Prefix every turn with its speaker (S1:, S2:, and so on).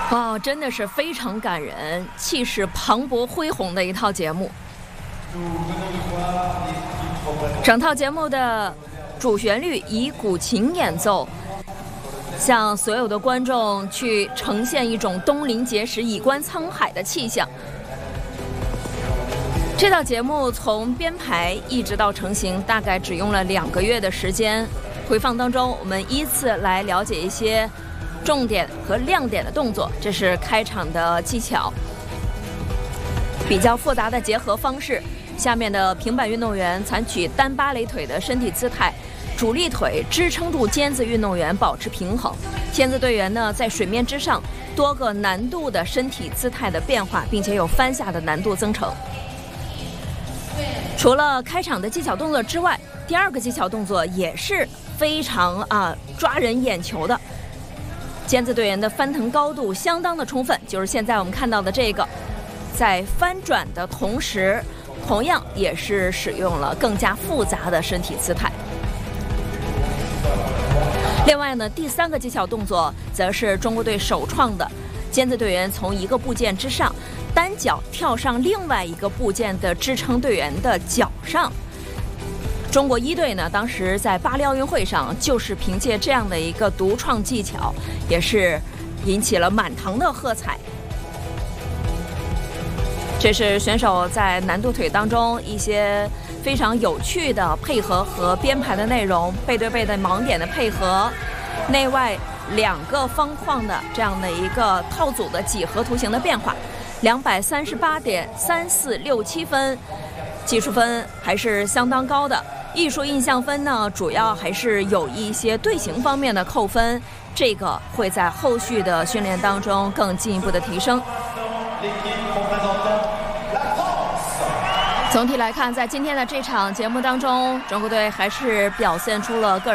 S1: 哇，真的是非常感人，气势磅礴恢宏的一套节目。整套节目的主旋律以古琴演奏，向所有的观众去呈现一种东临碣石、以观沧海的气象。这套节目从编排一直到成型，大概只用了2个月的时间。回放当中，我们依次来了解一些重点和亮点的动作。这是开场的技巧，比较复杂的结合方式。下面的平板运动员采取单芭蕾腿的身体姿态，主力腿支撑住尖子运动员保持平衡。尖子队员呢，在水面之上多个难度的身体姿态的变化，并且有翻下的难度增程。除了开场的技巧动作之外，第2个技巧动作也是非常抓人眼球的。尖子队员的翻腾高度相当的充分，就是现在我们看到的这个，在翻转的同时，同样也是使用了更加复杂的身体姿态。另外呢，第3个技巧动作则是中国队首创的，尖子队员从一个部件之上单脚跳上另外一个部件的支撑队员的脚上。中国1队呢，当时在巴黎奥运会上就是凭借这样的一个独创技巧，也是引起了满堂的喝彩。这是选手在难度腿当中一些非常有趣的配合和编排的内容，背对背的盲点的配合，内外2个方框的这样的一个套组的几何图形的变化，238.3467分，技术分还是相当高的。艺术印象分呢，主要还是有一些队形方面的扣分，这个会在后续的训练当中更进一步的提升。总体来看，在今天的这场节目当中，中国队还是表现出了个人